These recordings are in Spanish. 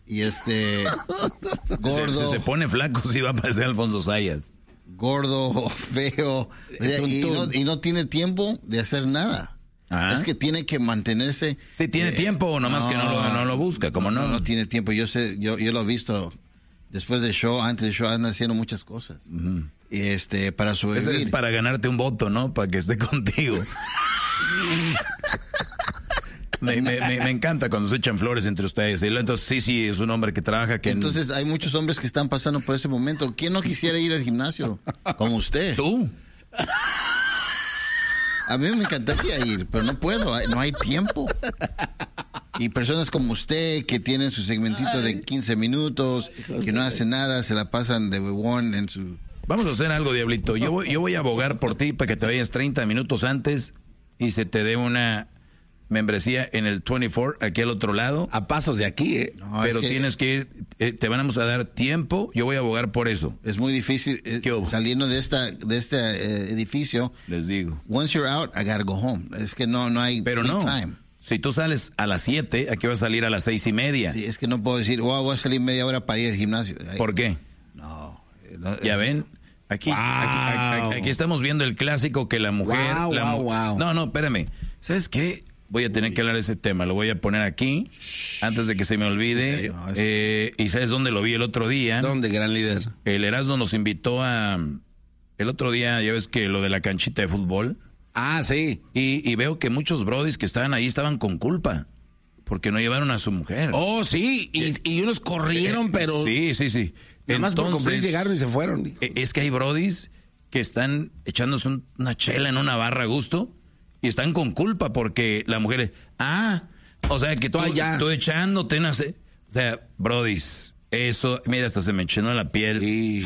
Y gordo. Si se pone flaco, sí va a parecer Alfonso Sayas. Gordo, feo. Y no tiene tiempo de hacer nada. Ajá. Es que tiene que mantenerse. Sí, tiene tiempo, nomás que no lo busca, como no. No tiene tiempo. Yo sé, yo lo he visto después del show, antes del show, anda haciendo muchas cosas. Uh-huh. Y para sobrevivir. Eso es para ganarte un voto, ¿no? Para que esté contigo. me encanta cuando se echan flores entre ustedes. Entonces, sí, es un hombre que trabaja. Entonces, hay muchos hombres que están pasando por ese momento. ¿Quién no quisiera ir al gimnasio? Como usted. ¿Tú? A mí me encantaría ir, pero no puedo, no hay tiempo. Y personas como usted que tienen su segmentito de 15 minutos, que no hacen nada, se la pasan de huevón en su... Vamos a hacer algo, Diablito. Yo voy a abogar por ti para que te vayas 30 minutos antes y se te dé una membresía en el 24, aquí al otro lado. A pasos de aquí, No, pero tienes que ir, te vamos a dar tiempo. Yo voy a abogar por eso. Es muy difícil saliendo de este edificio. Les digo. Once you're out, I gotta go home. Es que no hay pero free no. time. Si tú sales a las 7, aquí vas a salir a las 6:30. Sí, es que no puedo decir, voy a salir media hora para ir al gimnasio. ¿Por qué? No. Ya ven. Aquí estamos viendo el clásico que la mujer... Wow. No, espérame. ¿Sabes qué? Voy a tener que hablar de ese tema. Lo voy a poner aquí antes de que se me olvide. ¿Y sabes dónde lo vi el otro día? ¿Dónde, gran líder? El Erasmo nos invitó a... El otro día, ya ves que lo de la canchita de fútbol. Ah, sí. Y veo que muchos brodis que estaban ahí estaban con culpa. Porque no llevaron a su mujer. Oh, sí. Y unos corrieron, pero... Sí. Nada más por cumplir llegaron y se fueron. Es que hay brodis que están echándose una chela en una barra a gusto y están con culpa porque la mujer es, o sea que tú echándote, no sé. O sea, brodis, eso, mira, hasta se me enchinó la piel. Sí.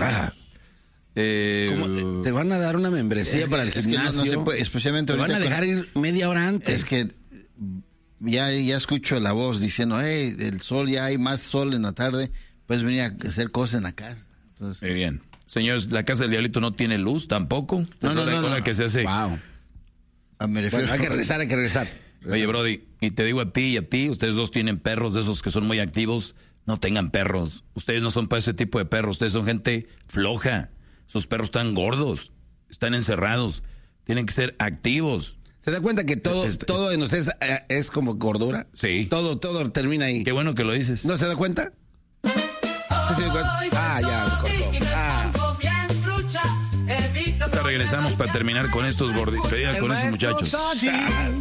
¿Te van a dar una membresía para el gimnasio? Es que no se puede, especialmente te van a dejar ir media hora antes. Es que ya escucho la voz diciendo, el sol, ya hay más sol en la tarde, puedes venir a hacer cosas en la casa. Entonces, muy bien. Señores, la casa del Diablito no tiene luz tampoco. No. Que se hace. Wow. Me refiero. Bueno, hay que regresar. Oye, Brody, y te digo a ti y a ti, ustedes dos tienen perros de esos que son muy activos. No tengan perros. Ustedes no son para ese tipo de perros. Ustedes son gente floja. Sus perros están gordos. Están encerrados. Tienen que ser activos. ¿Se da cuenta que todo en ustedes es como gordura? Sí. Todo termina ahí. Qué bueno que lo dices. ¿No se da cuenta? ¿Se da cuenta? Ya, cortó. Regresamos para terminar con estos gorditos, con esos muchachos.